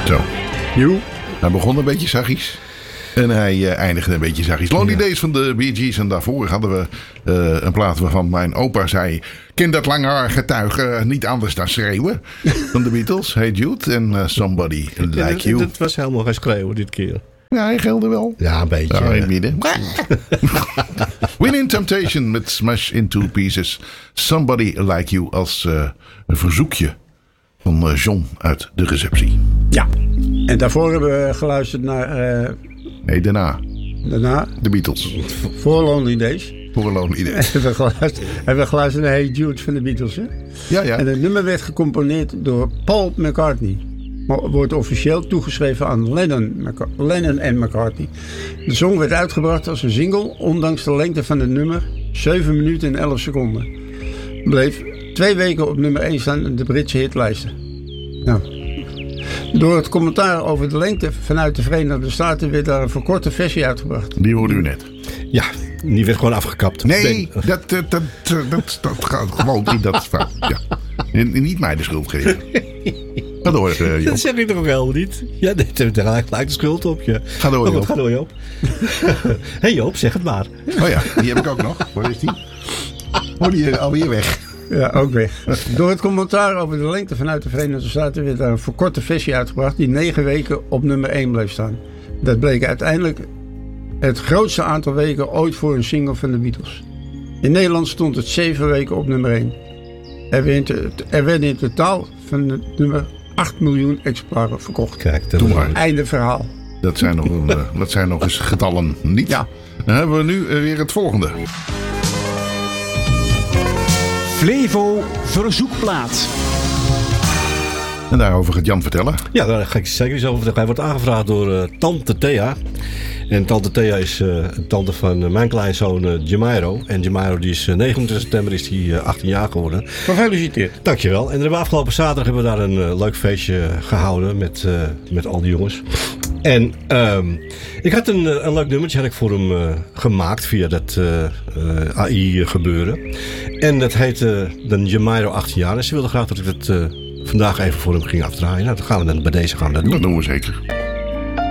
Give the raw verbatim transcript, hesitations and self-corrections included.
Zo. Joe. Hij begon een beetje zachtjes. En hij uh, eindigde een beetje zachtjes. Lonely ja. Days van de Bee Gees. En daarvoor hadden we uh, een plaat waarvan mijn opa zei... Ken dat lange haar getuigen niet anders dan schreeuwen. Van de Beatles. Hey Jude. En uh, Somebody Like ja, dat, You. Dat was helemaal geen schreeuwen dit keer. Ja, hij gilde wel. Ja, een beetje. Ja, in het midden. Win in Temptation met Smash Into Pieces. Somebody Like You als uh, een verzoekje van uh, John uit de receptie. Ja, en daarvoor hebben we geluisterd naar... Uh, nee, daarna. Daarna? De Beatles. Voor Lonely Days. Voor Lonely Days. Hebben we geluisterd, hebben we geluisterd naar Hey Jude van de Beatles, hè? Ja, ja. En het nummer werd gecomponeerd door Paul McCartney. Maar wordt officieel toegeschreven aan Lennon, Lennon en McCartney. De song werd uitgebracht als een single, ondanks de lengte van het nummer, zeven minuten en elf seconden. Bleef twee weken op nummer één staan in de Britse hitlijsten. Nou, door het commentaar over de lengte vanuit de Verenigde Staten werd daar een verkorte versie uitgebracht. Die hoorde u net. Ja, die werd gewoon afgekapt. Nee, dat, dat, dat, dat, dat, dat gaat gewoon niet. Dat is fout. Ja. Niet mij de schuld geven. Ga door, uh, Joop. Dat zeg ik toch ook helemaal niet? Ja, daar lijkt de schuld op je. Ga door, Joop. Oh, ga door, Joop. Hé hey, Joop, zeg het maar. Oh ja, die heb ik ook nog. Waar is die? Oh, die is alweer weg. Ja, ook weg. Door het commentaar over de lengte vanuit de Verenigde Staten werd daar een verkorte versie uitgebracht die negen weken op nummer één bleef staan. Dat bleek uiteindelijk het grootste aantal weken ooit voor een single van de Beatles. In Nederland stond het zeven weken op nummer één. Er werden werd in totaal van het nummer acht miljoen exemplaren verkocht. Kijk, dat maar. Einde verhaal. Dat zijn nog, een, uh, dat zijn nog eens getallen niet. Ja. Dan hebben we nu uh, weer het volgende. Flevo Verzoekplaat. En daarover gaat Jan vertellen. Ja, daar ga ik zeker iets over vertellen. Hij wordt aangevraagd door uh, Tante Thea. En Tante Thea is uh, een tante van uh, mijn kleinzoon uh, Jamairo. En Jamairo die is uh, negenentwintig september is die, uh, achttien jaar geworden. Gefeliciteerd. Dankjewel. En hebben we afgelopen zaterdag hebben we daar een uh, leuk feestje gehouden met, uh, met al die jongens. En um, ik had een, een leuk nummertje had ik voor hem uh, gemaakt via dat uh, uh, A I gebeuren. En dat heette uh, dan Jamairo achttien jaar. En ze wilde graag dat ik dat uh, vandaag even voor hem ging afdraaien. Nou, dan gaan we dan bij deze gaan we dat doen. Dat doen we zeker.